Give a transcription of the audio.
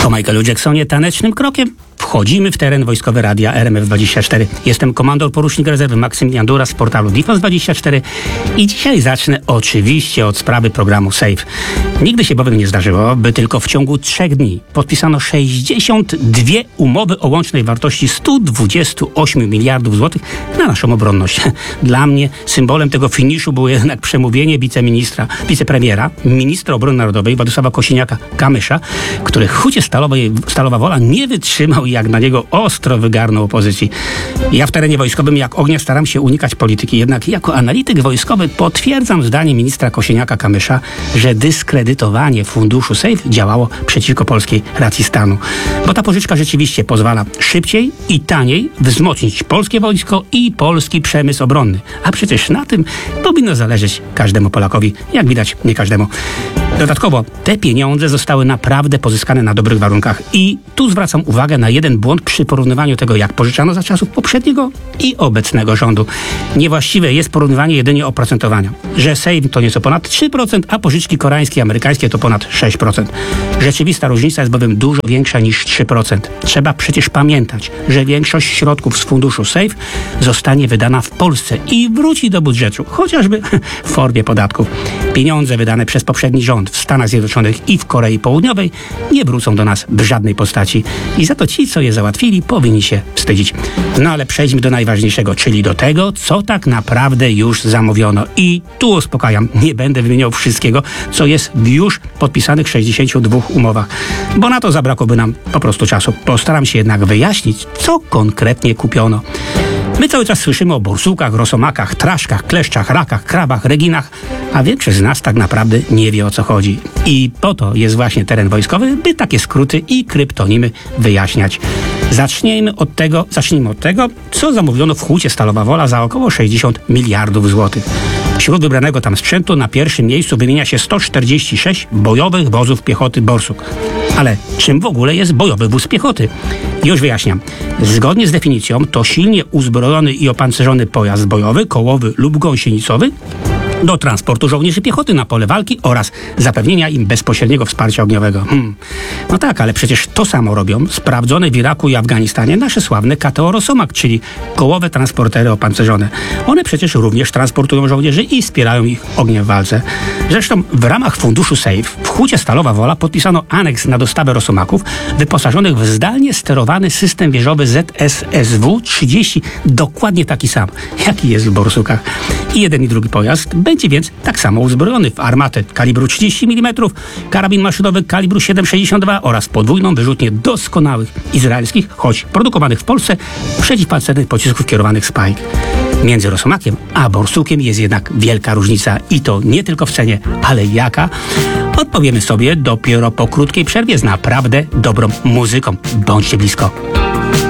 Po Michaelu Jacksonie tanecznym krokiem wchodzimy w teren wojskowy radia RMF24. Jestem komandor porucznik rezerwy Maksymilian Dura z portalu Defense24 i dzisiaj zacznę oczywiście od sprawy programu SAFE. Nigdy się bowiem nie zdarzyło, by tylko w ciągu 3 dni podpisano 62 umowy o łącznej wartości 128 miliardów złotych na naszą obronność. Dla mnie symbolem tego finiszu było jednak przemówienie wicepremiera, ministra obrony narodowej Władysława Kosiniaka-Kamysza, który w hucie Stalowa Wola nie wytrzymał i jak na niego ostro wygarnął opozycji. Ja w terenie wojskowym jak ognia staram się unikać polityki, jednak jako analityk wojskowy potwierdzam zdanie ministra Kosiniaka-Kamysza, że dyskredytowanie funduszu SAFE działało przeciwko polskiej racji stanu. Bo ta pożyczka rzeczywiście pozwala szybciej i taniej wzmocnić polskie wojsko i polski przemysł obronny. A przecież na tym powinno zależeć każdemu Polakowi. Jak widać, nie każdemu. Dodatkowo te pieniądze zostały naprawdę pozyskane na dobrych warunkach i tu zwracam uwagę na jeden błąd przy porównywaniu tego, jak pożyczano za czasów poprzedniego i obecnego rządu. Niewłaściwe jest porównywanie jedynie oprocentowania. Że SAFE to nieco ponad 3%, a pożyczki koreańskie i amerykańskie to ponad 6%. Rzeczywista różnica jest bowiem dużo większa niż 3%. Trzeba przecież pamiętać, że większość środków z funduszu SAFE zostanie wydana w Polsce i wróci do budżetu, chociażby w formie podatków. Pieniądze wydane przez poprzedni rząd w Stanach Zjednoczonych i w Korei Południowej nie wrócą do nas w żadnej postaci. I za to ci, co je załatwili, powinni się wstydzić. No ale przejdźmy do najważniejszego, czyli do tego, co tak naprawdę już zamówiono. I tu uspokajam, nie będę wymieniał wszystkiego, co jest w już podpisanych 62 umowach, bo na to zabrakłoby nam po prostu czasu. Postaram się jednak wyjaśnić, co konkretnie kupiono. My cały czas słyszymy o borsukach, rosomakach, traszkach, kleszczach, rakach, krabach, reginach, a większość z nas tak naprawdę nie wie, o co chodzi. I po to jest właśnie teren wojskowy, by takie skróty i kryptonimy wyjaśniać. Zacznijmy od tego, co zamówiono w hucie Stalowa Wola za około 60 miliardów złotych. Wśród wybranego tam sprzętu na pierwszym miejscu wymienia się 146 bojowych wozów piechoty Borsuk. Ale czym w ogóle jest bojowy wóz piechoty? Już wyjaśniam. Zgodnie z definicją to silnie uzbrojony i opancerzony pojazd bojowy, kołowy lub gąsienicowy do transportu żołnierzy piechoty na pole walki oraz zapewnienia im bezpośredniego wsparcia ogniowego. No tak, ale przecież to samo robią sprawdzone w Iraku i Afganistanie nasze sławne KTO Rosomak, czyli kołowe transportery opancerzone. One przecież również transportują żołnierzy i wspierają ich ogniem w walce. Zresztą w ramach funduszu SAFE w hucie Stalowa Wola podpisano aneks na dostawę Rosomaków wyposażonych w zdalnie sterowany system wieżowy ZSSW-30, dokładnie taki sam, jaki jest w Borsukach. I jeden i drugi pojazd będzie więc tak samo uzbrojony w armatę kalibru 30 mm, karabin maszynowy kalibru 7,62 oraz podwójną wyrzutnię doskonałych izraelskich, choć produkowanych w Polsce, przeciwpancernych pocisków kierowanych Spike. Między Rosomakiem a Borsukiem jest jednak wielka różnica i to nie tylko w cenie, ale jaka? Odpowiemy sobie dopiero po krótkiej przerwie z naprawdę dobrą muzyką. Bądźcie blisko.